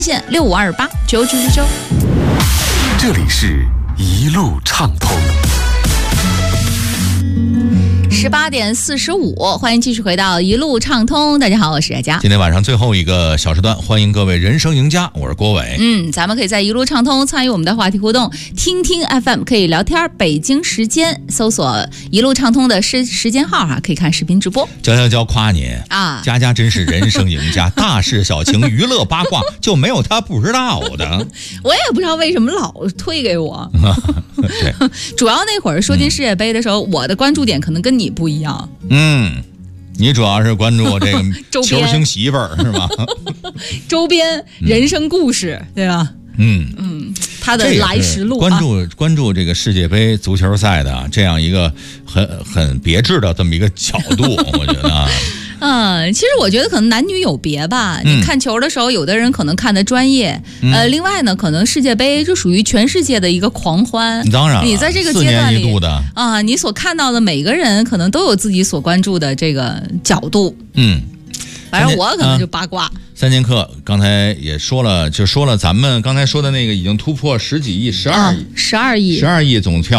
线65289999。 这里是一路畅通。 18点45，欢迎继续回到一路畅通。大家好，我是佳佳。 今天晚上最后一个小时段，欢迎各位人生赢家，我是郭伟。 咱们可以在一路畅通参与我们的话题互动，听听 FM 可以聊天，北京时间搜索一路畅通的时间号可以看视频直播。 娇夸你啊，佳佳真是人生赢家，大事小情、娱乐八卦就没有他不知道的。 我也不知道为什么老推给我。主要那会儿说进世界杯的时候，我的关注点可能跟你不一样。 你主要是关注这个球星媳妇儿是吧？ 周边人生故事，对吧？他的来时路， 关注这个世界杯足球赛的这样一个很别致的这么一个角度，我觉得。 其实我觉得可能男女有别吧。你看球的时候，有的人可能看得专业，另外呢，可能世界杯就属于全世界的一个狂欢。 当然， 你在这个阶段里 4年一度的你所看到的每个人可能都有自己所关注的这个角度。反正我可能就八卦。 3剑客刚才也说了，就说了咱们刚才说的那个已经突破10几亿、12亿总票。